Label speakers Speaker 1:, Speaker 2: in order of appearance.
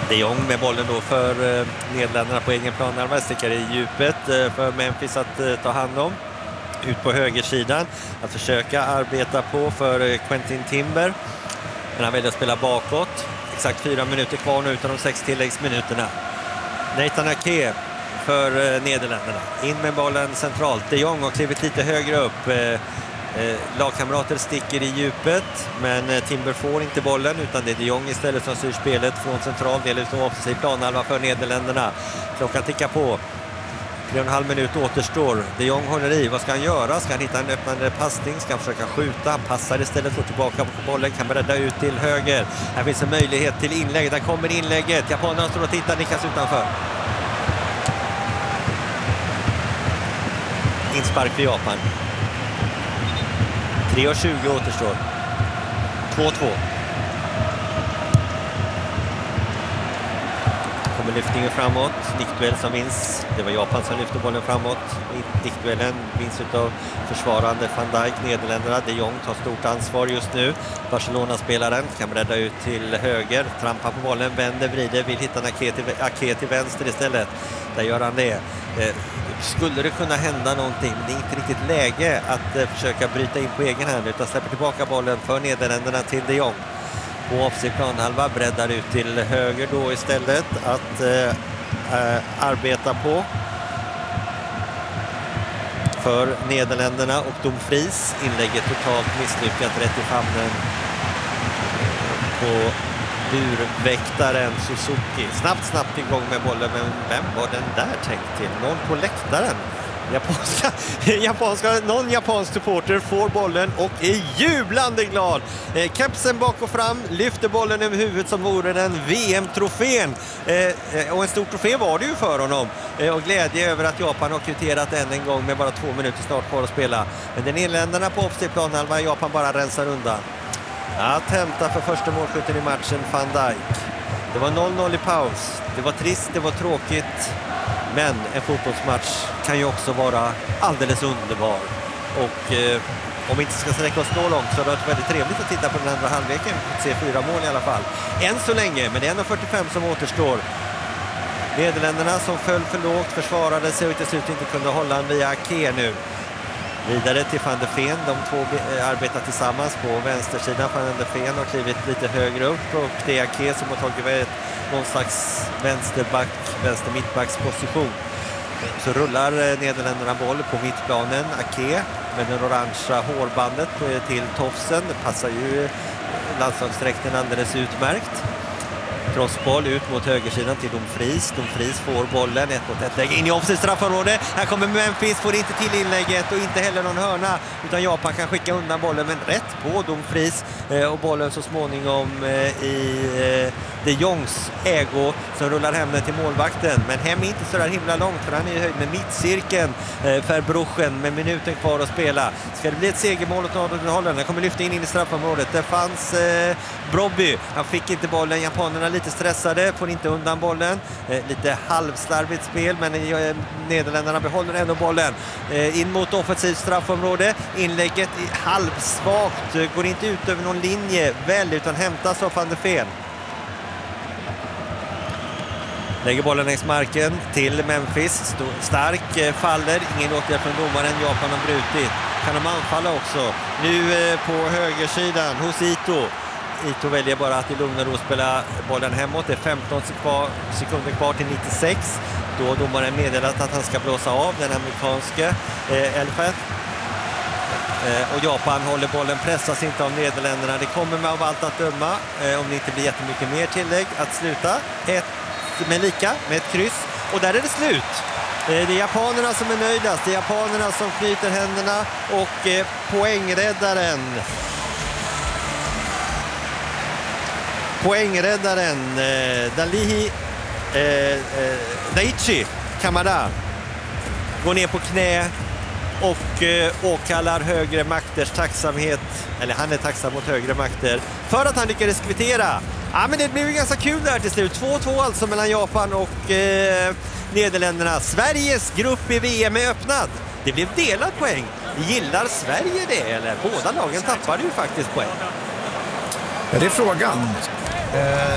Speaker 1: De Jong med bollen då för Nederländerna på egen plan. När stickar i djupet för Memphis att ta hand om. Ut på högersidan att försöka arbeta på för Quentin Timber. Men han väljer att spela bakåt. Exakt 4 minuter kvar nu utav de 6 tilläggsminuterna. Nathan Ake för Nederländerna. In med bollen centralt. De Jong har klivit lite högre upp. Lagkamrater sticker i djupet, men Timber får inte bollen, utan det är De Jong istället som styr spelet från central del av offensiv planhalva för Nederländerna. Klockan tickar på. 3,5 minut återstår. De Jong håller i. Vad ska han göra? Ska han hitta en öppnande passning? Ska han försöka skjuta? Han passar istället, får tillbaka på bollen. Kan bredda ut till höger. Här finns en möjlighet till inlägg. Där kommer inlägget. Japanerna står och tittar. Nickas utanför. Inspark för Japan. 3:20 återstår. 2-2. Kommer lyftningen framåt. Nickduell som vinns. Det var Japan som lyfte bollen framåt. Nickduellen vinns av försvarande Van Dijk. Nederländerna. De Jong tar stort ansvar just nu. Barcelona-spelaren kan bredda ut till höger. Trampar på bollen, vänder, vrider. Vill hitta Ake till vänster istället. Där gör han det. Skulle det kunna hända någonting, men det är inte riktigt läge att försöka bryta in på egen hand, utan släpper tillbaka bollen för Nederländerna till De Jong. På offensiv planhalva, breddar ut till höger då istället att arbeta på för Nederländerna, och Dumfries inlägget totalt misslyckat, rätt i famnen på burväktaren Suzuki. Snabbt igång med bollen, men vem var den där tänkt till? Någon på läktaren. Någon japansk supporter får bollen och är jublande glad. Kepsen bak och fram, lyfter bollen över huvudet som vore den VM-trofén. Och en stor trofé var det ju för honom. Och glädje över att Japan har kvitterat än en gång med bara 2 minuter snart kvar att spela. Men den Nederländerna på offensiv planhalva, Japan bara rensar undan. Att hämta för första målskytten i matchen, Van Dijk. Det var 0-0 i paus. Det var trist, det var tråkigt. Men en fotbollsmatch kan ju också vara alldeles underbar. Och om vi inte ska sträcka oss så långt, så har det varit väldigt trevligt att titta på den andra halvleken. Se 4 mål i alla fall. Än så länge, men det är 1:45 som återstår. Nederländerna som föll för lågt, försvarade sig och till slut inte kunde hålla en via Ake nu. Vidare till Van der Ven. De två arbetar tillsammans på vänstersidan. Van der Ven har klivit lite högre upp, och det är Ake som har tagit någon slags vänster mittbacksposition. Så rullar Nederländerna boll på mittplanen. Ake med den orangea hårbandet till tofsen. Det passar ju landslagsdräkten alldeles utmärkt. Crossboll ut mot högersidan till Dumfries. Dumfries får bollen, 1-1 läge in i offensivt straffområde. Här kommer Memphis, får inte till inlägget och inte heller någon hörna, utan Japan kan skicka undan bollen, men rätt på Dumfries, och bollen så småningom i De Jongs ägo, som rullar hem den till målvakten. Men hem är inte så där himla långt, för han är i höjd med mittcirkeln för Bruchen med minuten kvar att spela. Ska det bli ett segermål åt Holland? Han kommer lyfta in i straffområdet. Det fanns Brobby, han fick inte bollen. Japanerna lite stressade, får inte undan bollen. Lite halvslarvigt spel, men Nederländerna behåller ändå bollen. In mot offensivt straffområde. Inlägget är halvsvagt, går inte ut över någon linje väl, utan hämtas av Van der Ven. Lägger bollen längs marken till Memphis. Stark faller. Ingen åtgärd från domaren. Japan har brutit. Kan de anfalla också? Nu på högersidan hos Ito. Ito väljer bara att i lugn och ro spela bollen hemåt. Det är 15 sekunder kvar till 96. Då har domaren meddelat att han ska blåsa av den amerikanska Elfet. Och Japan håller bollen, pressas inte av Nederländerna. Det kommer med av allt att döma, om det inte blir jättemycket mer tillägg, att sluta med ett kryss. Och där är det slut. Det är japanerna som är nöjdast. Det är japanerna som knyter händerna, och poängräddaren Daichi Kamada går ner på knä och åkallar högre makters tacksamhet, eller han är tacksam mot högre makter för att han lyckades kvittera. Ja, men det blev ju ganska kul där till slut. 2-2 alltså mellan Japan och Nederländerna. Sveriges grupp i VM är öppnad. Det blev delad poäng. Gillar Sverige det, eller? Båda lagen tappade ju faktiskt poäng.
Speaker 2: Ja, det är frågan.